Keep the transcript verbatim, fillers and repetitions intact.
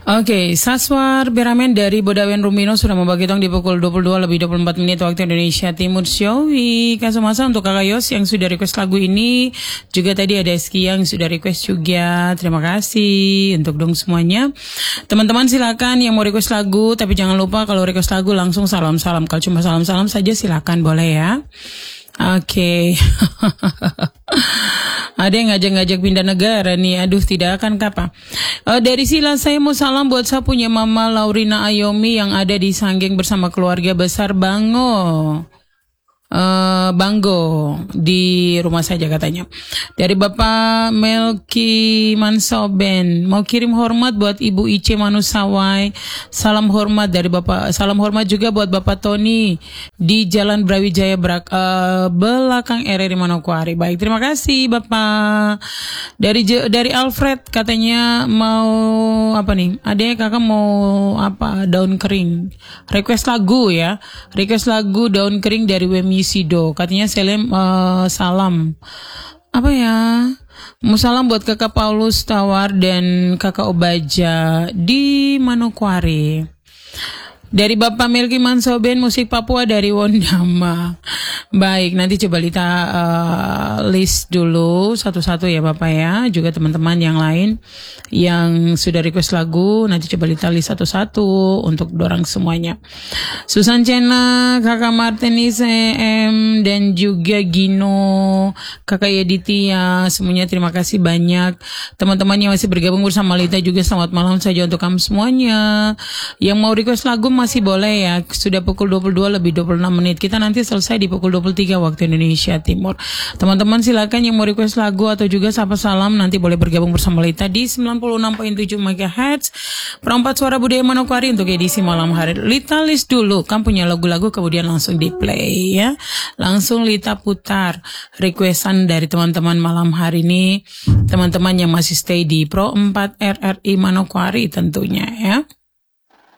Oke, Saswar Beramen dari Bodawen Rumino sudah membagi tong di pukul dua puluh dua lebih dua puluh empat menit waktu Indonesia Timur. Showi Kasumasa untuk Kakak Yos yang sudah request lagu ini. Juga tadi ada Eski yang sudah request juga. Terima kasih untuk dong semuanya. Teman-teman silakan yang mau request lagu, tapi jangan lupa kalau request lagu langsung salam-salam. Kalau cuma salam-salam saja silakan boleh ya. Oke. Ada yang ngajak-ngajak pindah negara nih. Aduh, tidak akan kapa. Uh, dari Sila, saya mau salam buat saya punya Mama Laurina Ayomi yang ada di Sanggeng bersama keluarga besar Bango. Uh, Banggo di rumah saja katanya. Dari Bapak Melki Mansoben, mau kirim hormat buat Ibu Ice Manusawai. Salam hormat dari Bapak. Salam hormat juga buat Bapak Tony di Jalan Brawijaya Brak, uh, belakang R R I Manokwari. Baik, terima kasih Bapak. Dari dari Alfred katanya mau apa nih? Adanya kakak mau apa? Daun kering. Request lagu ya. Request lagu Daun Kering dari Wemi Sido, katanya selim uh, salam apa ya, mau salam buat kakak Paulus Tawar dan kakak Obaja di Manokwari. Dari Bapak Melki Mansoben, musik Papua dari Wondama. Baik, nanti coba Lita uh, list dulu satu-satu ya Bapak ya. Juga teman-teman yang lain yang sudah request lagu, nanti coba Lita list satu-satu untuk dorang semuanya. Susan Cena, Kakak Martinis M, dan juga Gino, Kakak Yeditia, semuanya terima kasih banyak. Teman-teman yang masih bergabung bersama Lita juga selamat malam saja untuk kamu semuanya. Yang mau request lagu masih boleh ya. Sudah pukul dua puluh dua lebih dua puluh enam menit. Kita nanti selesai di pukul dua puluh tiga waktu Indonesia Timur. Teman-teman silakan yang mau request lagu atau juga sapa salam nanti boleh bergabung bersama Lita di sembilan puluh enam koma tujuh megahertz Perempat Suara Budaya Manokwari untuk edisi malam hari. Lita list dulu, kan punya lagu-lagu kemudian langsung di play ya. Langsung Lita putar requestan dari teman-teman malam hari ini. Teman-teman yang masih stay di Pro empat R R I Manokwari tentunya ya.